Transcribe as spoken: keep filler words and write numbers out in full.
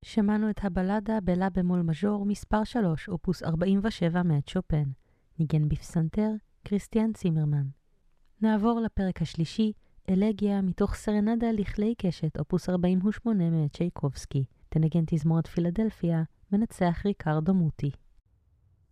שמענו את הבלדה בלה במול מז'ור מספר שלוש, אופוס ארבעים ושבע מאת שופן. ניגן בפסנתר, כריסטיאן צימרמן. נעבור לפרק השלישי, אלגיה מתוך סרנדה לכלי קשת, אופוס ארבעים ושמונה מאת צ'ייקובסקי. תנגן תזמורת פילדלפיה, מנצח ריקרדו מוטי.